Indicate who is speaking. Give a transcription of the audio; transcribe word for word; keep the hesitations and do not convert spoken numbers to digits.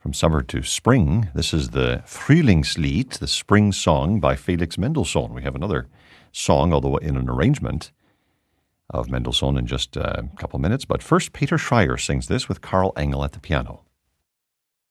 Speaker 1: From summer to spring, this is the Frühlingslied, the spring song by Felix Mendelssohn. We have another song, although in an arrangement of Mendelssohn in just a couple minutes. But first, Peter Schreier sings this with Carl Engel at the piano.